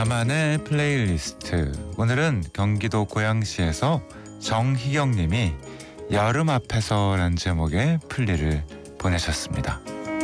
나만의 플레이리스트. 오늘은 경기도 고양시에서 정희경님이 여름 앞에서라는 제목의 플리를 보내셨습니다.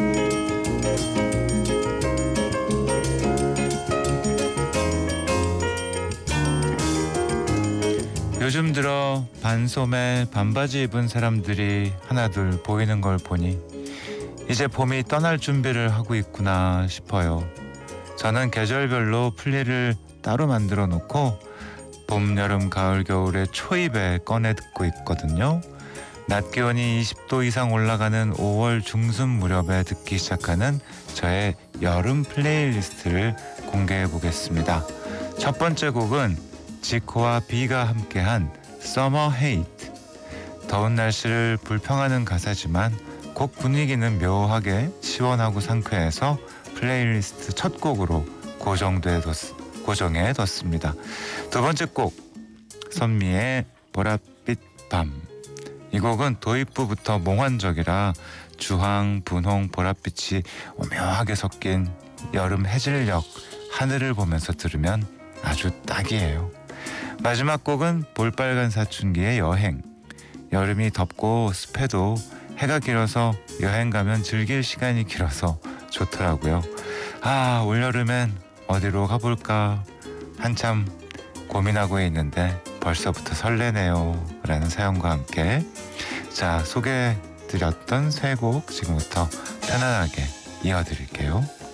요즘 들어 반소매 반바지 입은 사람들이 하나둘 보이는 걸 보니 이제 봄이 떠날 준비를 하고 있구나 싶어요. 저는 계절별로 플리를 따로 만들어 놓고 봄, 여름, 가을, 겨울에 초입에 꺼내 듣고 있거든요. 낮 기온이 20도 이상 올라가는 5월 중순 무렵에 듣기 시작하는 저의 여름 플레이리스트를 공개해 보겠습니다. 첫 번째 곡은 지코와 비가 함께한 Summer Hate. 더운 날씨를 불평하는 가사지만 곡 분위기는 묘하게 시원하고 상쾌해서 플레이리스트 첫 곡으로 고정해 뒀습니다. 두 번째 곡 선미의 보랏빛 밤. 이 곡은 도입부부터 몽환적이라 주황, 분홍, 보랏빛이 오묘하게 섞인 여름 해질녘 하늘을 보면서 들으면 아주 딱이에요. 마지막 곡은 볼빨간 사춘기의 여행. 여름이 덥고 습해도 해가 길어서 여행 가면 즐길 시간이 길어서 좋더라고요. 올여름엔 어디로 가볼까 한참 고민하고 있는데 벌써부터 설레네요 라는 사연과 함께 소개해드렸던 세 곡 지금부터 편안하게 이어드릴게요.